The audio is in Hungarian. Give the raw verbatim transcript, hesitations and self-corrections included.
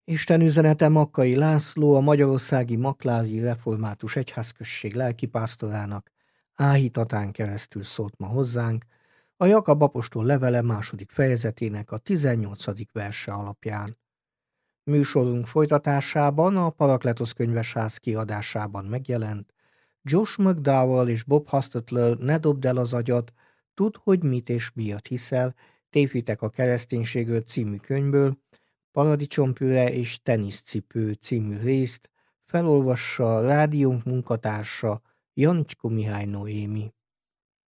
Isten üzenete Makkai László, a magyarországi Maklári Református Egyházközség lelkipásztorának áhítatán keresztül szólt ma hozzánk, a Jakab apostol levele második fejezetének a tizennyolcadik verse alapján. Műsorunk folytatásában a Parakletosz könyvesház kiadásában megjelent Josh McDowell és Bob Hostetler Ne dobd el az agyat, tudd, hogy mit és miért hiszel, Tévhitek a kereszténységről című könyvből, Paradicsompüre és teniszcipő című részt felolvassa rádiónk munkatársa Janicskó Mihály Noémi.